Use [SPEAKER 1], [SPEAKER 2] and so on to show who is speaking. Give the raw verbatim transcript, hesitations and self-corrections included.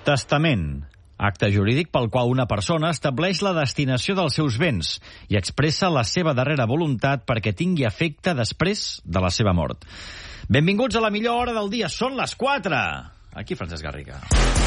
[SPEAKER 1] Testament. Acte jurídic pel qual una persona estableix la destinació dels seus béns i expressa la seva darrera voluntat perquè tingui efecte després de la seva mort. Benvinguts a la millor hora del dia. Són les quatre. Aquí Francesc Garriga.